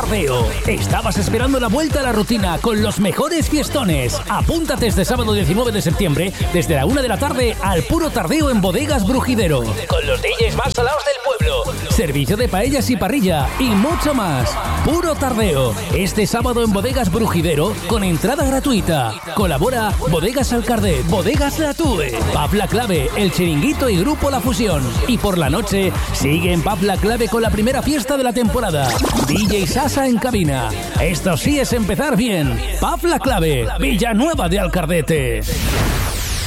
Tardeo. Estabas esperando la vuelta a la rutina con los mejores fiestones. Apúntate este sábado 19 de septiembre desde la 1 de la tarde al Puro Tardeo en Bodegas Brujidero. Con los DJs más salados del pueblo. Servicio de paellas y parrilla y mucho más. Puro Tardeo. Este sábado en Bodegas Brujidero con entrada gratuita. Colabora Bodegas Alcardet, Bodegas La Tue, Pub La Clave, El Chiringuito y Grupo La Fusión. Y por la noche sigue en Pub La Clave con la primera fiesta de la temporada. DJ Sasa en cabina. Esto sí es empezar bien. Pub La Clave, Villanueva de Alcardete.